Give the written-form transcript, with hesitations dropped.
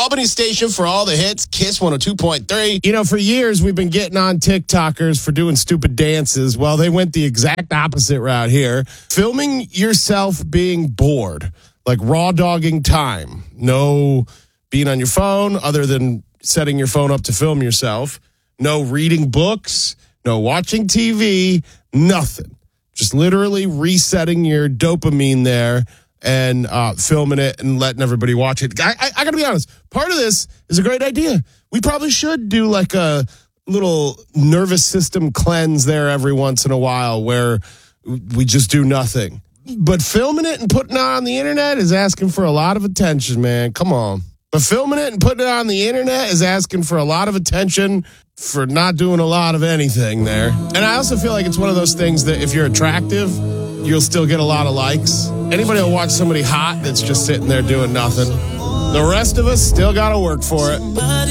Albany station for all the hits, Kiss 102.3. You know, for years we've been getting on TikTokers for doing stupid dances. Well, they went the exact opposite route here. Filming yourself being bored, like raw dogging time. No being on your phone other than setting your phone up to film yourself. No reading books, no watching TV, nothing. Just literally resetting your dopamine there and filming it and letting everybody watch it. I got to be honest, part of this is a great idea. We probably should do like a little nervous system cleanse there every once in a while where we just do nothing. But filming it and putting it on the internet is asking for a lot of attention, man. Come on. But filming it and putting it on the internet is asking for a lot of attention for not doing a lot of anything there. And I also feel like it's one of those things that if you're attractive, you'll still get a lot of likes. Anybody will watch somebody hot that's just sitting there doing nothing. The rest of us still got to work for it.